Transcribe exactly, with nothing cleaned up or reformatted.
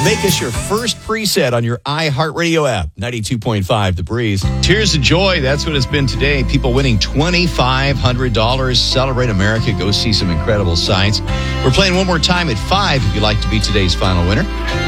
Make us your first preset on your iHeartRadio app. ninety-two point five The Breeze. Tears of joy. That's what it's been today. People winning two thousand five hundred dollars. Celebrate America. Go see some incredible sights. We're playing one more time at five if you'd like to be today's final winner.